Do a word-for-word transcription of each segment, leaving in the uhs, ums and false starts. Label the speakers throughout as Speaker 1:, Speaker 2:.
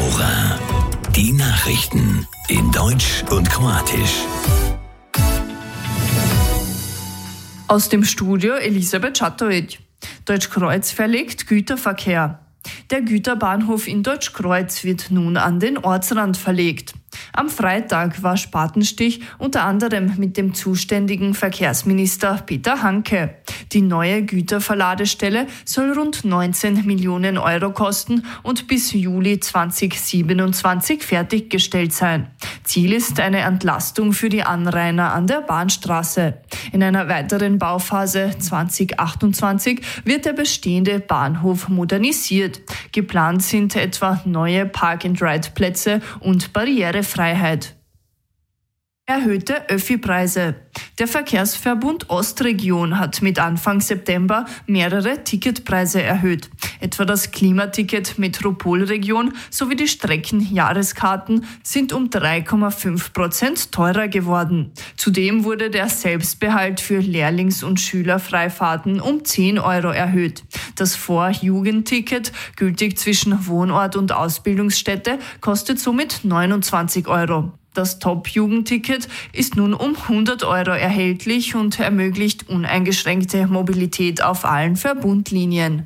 Speaker 1: Mora. Die Nachrichten in Deutsch und Kroatisch.
Speaker 2: Aus dem Studio Elisabeth Čatović. Deutschkreuz verlegt Güterverkehr. Der Güterbahnhof in Deutschkreuz wird nun an den Ortsrand verlegt. Am Freitag war Spatenstich unter anderem mit dem zuständigen Verkehrsminister Peter Hanke. Die neue Güterverladestelle soll rund neunzehn Millionen Euro kosten und bis Juli zweitausendsiebenundzwanzig fertiggestellt sein. Ziel ist eine Entlastung für die Anrainer an der Bahnstraße. In einer weiteren Bauphase zweitausendachtundzwanzig wird der bestehende Bahnhof modernisiert. Geplant sind etwa neue Park-and-Ride-Plätze und Barrierefreiheit. Erhöhte Öffi-Preise. Der Verkehrsverbund Ostregion hat mit Anfang September mehrere Ticketpreise erhöht. Etwa das Klimaticket Metropolregion sowie die Streckenjahreskarten sind um drei Komma fünf Prozent teurer geworden. Zudem wurde der Selbstbehalt für Lehrlings- und Schülerfreifahrten um zehn Euro erhöht. Das Vorjugendticket, gültig zwischen Wohnort und Ausbildungsstätte, kostet somit neunundzwanzig Euro. Das Top-Jugendticket ist nun um hundert Euro erhältlich und ermöglicht uneingeschränkte Mobilität auf allen Verbundlinien.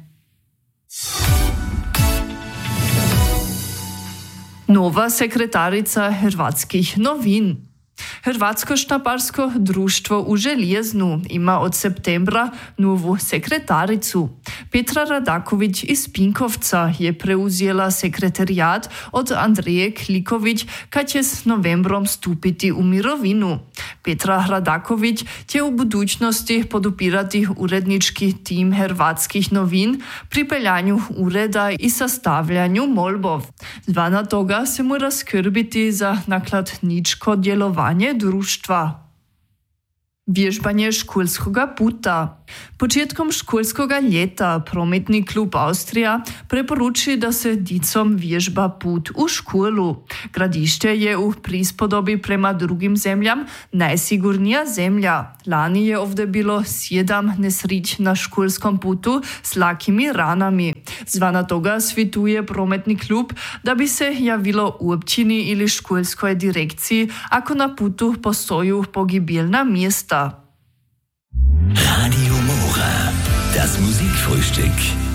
Speaker 2: Nova sekretarica Hrvatskih novin. Hrvatsko-štamparsko društvo u Željeznu ima od septembra novu sekretaricu. Petra Radaković iz Pinkovca je preuzela sekretarijat od Andreje Kliković kad će s novembrom stupiti u mirovinu. Petra Radaković će u budućnosti podupirati urednički tim Hrvatskih novin pri peljanju ureda i sastavljanju molbov. Zvana toga se mora skrbiti za nakladničko djelovanje društva. Vježbanje školskoga puta. Početkom školskoga ljeta Prometni klub Austrija preporuči da se dicom vježba put u školu. Gradište je u prispodobi prema drugim zemljam najsigurnija zemlja. Lani je ovdje bilo sedam nesrić na školskom putu s lakimi ranami. Zvana toga svituje Prometni klub da bi se javilo u općini ili školskoj direkciji ako na putu postoju pogibilna mjesta.
Speaker 1: Radio Mora, das Musikfrühstück.